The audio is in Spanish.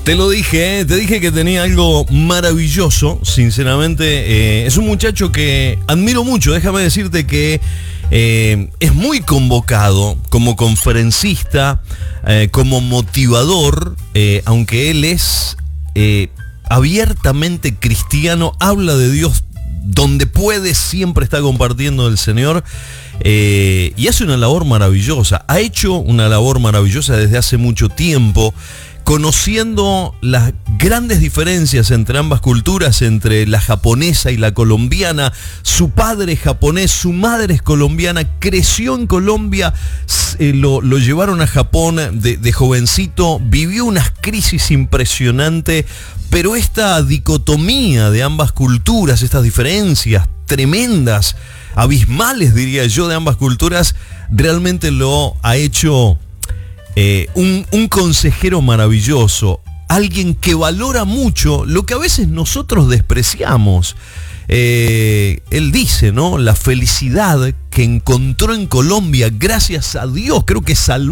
Te lo dije, te dije que tenía algo maravilloso, sinceramente. Es un muchacho que admiro mucho, déjame decirte que es muy convocado como conferencista, como motivador, aunque él es abiertamente cristiano, habla de Dios donde puede, siempre está compartiendo el Señor. Y hace una labor maravillosa, ha hecho una labor maravillosa desde hace mucho tiempo, conociendo las grandes diferencias entre ambas culturas, entre la japonesa y la colombiana. Su padre es japonés, su madre es colombiana, creció en Colombia, lo llevaron a Japón de jovencito, vivió unas crisis impresionantes, pero esta dicotomía de ambas culturas, estas diferencias tremendas, abismales diría yo, de ambas culturas, realmente lo ha hecho un consejero maravilloso, alguien que valora mucho lo que a veces nosotros despreciamos. Él dice, ¿no? La felicidad que encontró en Colombia, gracias a Dios, creo que salvó